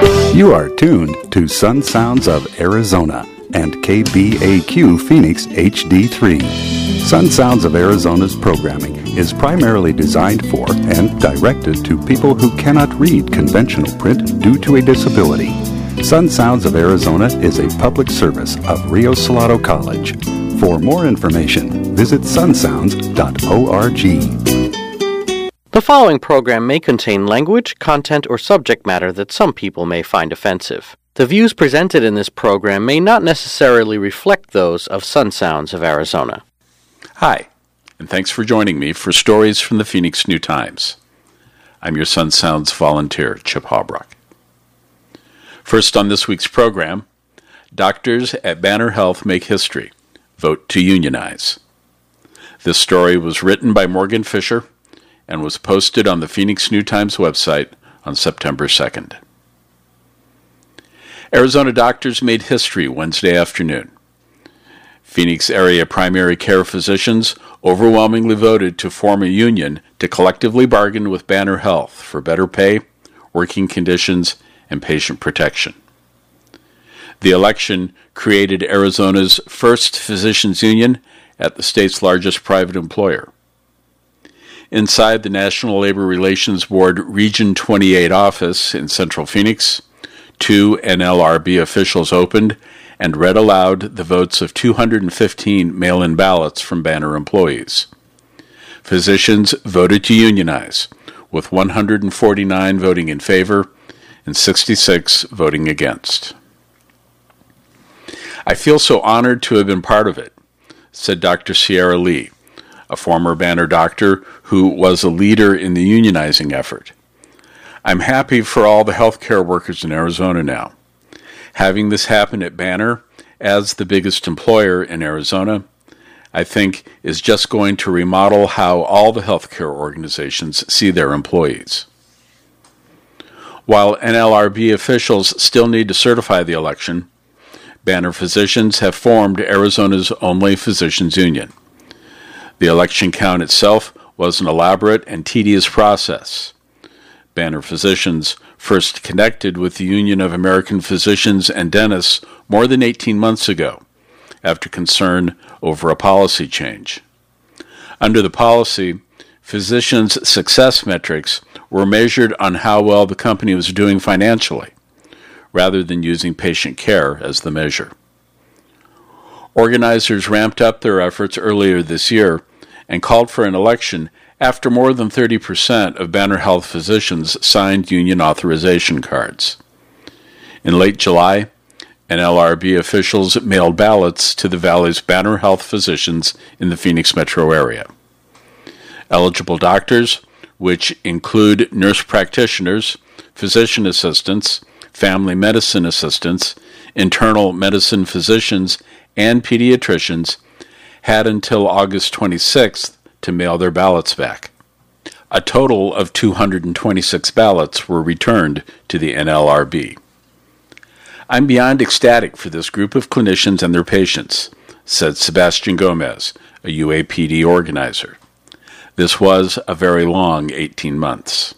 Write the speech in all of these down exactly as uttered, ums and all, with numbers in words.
You are tuned to Sun Sounds of Arizona and K B A Q Phoenix H D three. Sun Sounds of Arizona's programming is primarily designed for and directed to people who cannot read conventional print due to a disability. Sun Sounds of Arizona is a public service of Rio Salado College. For more information, visit sun sounds dot org. The following program may contain language, content, or subject matter that some people may find offensive. The views presented in this program may not necessarily reflect those of Sun Sounds of Arizona. Hi, and thanks for joining me for Stories from the Phoenix New Times. I'm your Sun Sounds volunteer, Chip Hawbrock. First on this week's program, doctors at Banner Health make history. Vote to unionize. This story was written by Morgan Fisher and was posted on the Phoenix New Times website on September second. Arizona doctors made history Wednesday afternoon. Phoenix area primary care physicians overwhelmingly voted to form a union to collectively bargain with Banner Health for better pay, working conditions, and patient protection. The election created Arizona's first physicians union at the state's largest private employer. Inside the National Labor Relations Board Region twenty-eight office in Central Phoenix, two N L R B officials opened and read aloud the votes of two hundred fifteen mail-in ballots from Banner employees. Physicians voted to unionize, with one hundred forty-nine voting in favor and sixty-six voting against. I feel so honored to have been part of it, said Doctor Sierra Lee, a former Banner doctor who was a leader in the unionizing effort. I'm happy for all the healthcare workers in Arizona now. Having this happen at Banner, as the biggest employer in Arizona, I think is just going to remodel how all the healthcare organizations see their employees. While N L R B officials still need to certify the election, Banner physicians have formed Arizona's only physicians union. The election count itself was an elaborate and tedious process. Banner physicians first connected with the Union of American Physicians and Dentists more than eighteen months ago, after concern over a policy change. Under the policy, physicians' success metrics were measured on how well the company was doing financially, rather than using patient care as the measure. Organizers ramped up their efforts earlier this year and called for an election after more than thirty percent of Banner Health physicians signed union authorization cards. In late July, N L R B officials mailed ballots to the Valley's Banner Health physicians in the Phoenix metro area. Eligible doctors, which include nurse practitioners, physician assistants, family medicine assistants, internal medicine physicians, and pediatricians, had until August twenty-sixth to mail their ballots back. A total of two hundred twenty-six ballots were returned to the N L R B. I'm beyond ecstatic for this group of clinicians and their patients, said Sebastian Gomez, a U A P D organizer. This was a very long eighteen months.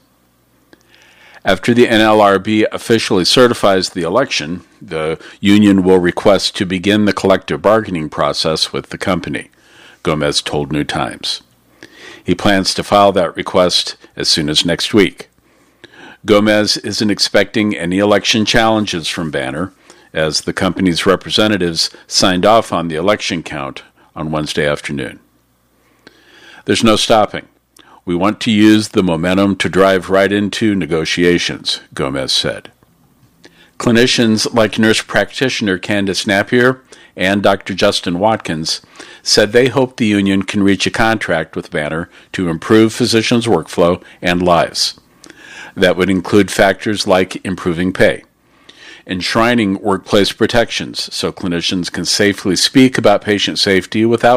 After the N L R B officially certifies the election, the union will request to begin the collective bargaining process with the company, Gomez told New Times. He plans to file that request as soon as next week. Gomez isn't expecting any election challenges from Banner, as the company's representatives signed off on the election count on Wednesday afternoon. There's no stopping. We want to use the momentum to drive right into negotiations, Gomez said. Clinicians like nurse practitioner Candace Napier and Doctor Justin Watkins said they hope the union can reach a contract with Banner to improve physicians' workflow and lives. That would include factors like improving pay, enshrining workplace protections so clinicians can safely speak about patient safety without